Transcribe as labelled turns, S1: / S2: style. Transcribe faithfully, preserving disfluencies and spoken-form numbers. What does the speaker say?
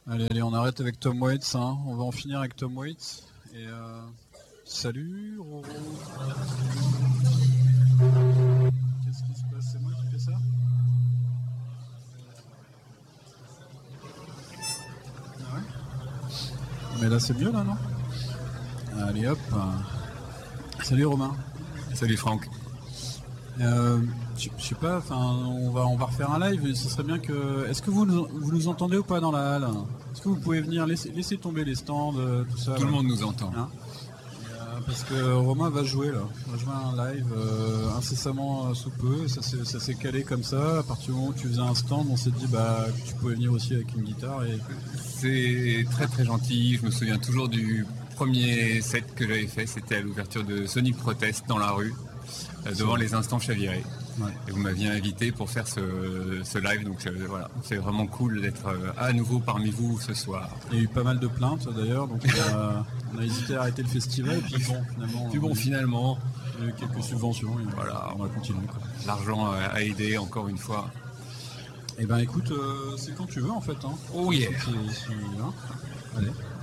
S1: Allez, allez, on arrête avec Tom Waits, hein. On va en finir avec Tom Waits. Et euh... salut, Roro. Qu'est-ce qui se passe? C'est moi qui fais ça? Ah ouais? Mais là, c'est mieux, là, non? Allez, hop. Salut, Romain.
S2: Salut, Franck.
S1: Euh, je sais pas, enfin, on va on va refaire un live. Et ce serait bien que. Est-ce que vous nous, vous nous entendez ou pas dans la halle? Est-ce que vous pouvez venir laisser, laisser tomber les stands, tout ça?
S2: Tout
S1: là.
S2: Le monde nous entend.
S1: Hein euh, parce que Romain va jouer là. Il va jouer un live euh, incessamment euh, sous peu. Et ça s'est ça s'est calé comme ça. À partir du moment où tu faisais un stand, on s'est dit bah que tu pouvais venir aussi avec une guitare. Et
S2: c'est très très gentil. Je me souviens toujours du premier set que j'avais fait. C'était à l'ouverture de Sonic Protest dans la rue. Devant les instants chavirés. Ouais. Et vous m'aviez invité pour faire ce, ce live, donc euh, voilà, c'est vraiment cool d'être euh, à nouveau parmi vous ce soir.
S1: Il y a eu pas mal de plaintes d'ailleurs, donc on a, on a hésité à arrêter le festival, et puis bon, finalement,
S2: puis bon,
S1: on,
S2: finalement,
S1: il y a eu quelques subventions, et voilà, on va continuer. Quoi.
S2: L'argent a aidé encore une fois.
S1: Eh ben écoute, euh, c'est quand tu veux en fait. Hein.
S2: Oh yeah.
S1: C'est, c'est, hein. Allez.